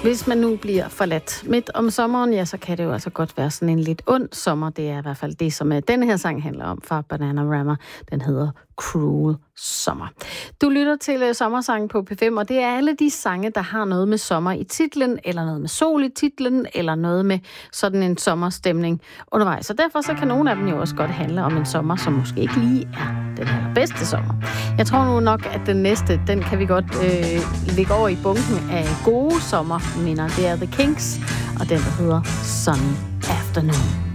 Hvis man nu bliver forladt midt om sommeren, ja, så kan det jo altså godt være sådan en lidt ond sommer. Det er i hvert fald det, som den her sang handler om fra Bananarama. Den hedder Cruel Summer. Du lytter til Sommersang på P5, og det er alle de sange, der har noget med sommer i titlen, eller noget med sol i titlen, eller noget med sådan en sommerstemning undervejs. Og derfor så kan nogle af dem jo også godt handle om en sommer, som måske ikke lige er den allerbedste sommer. Jeg tror nu nok, at den næste, den kan vi godt lægge over i bunken af gode sommerminder. Det er The Kinks, og den der hedder Sunny Afternoon.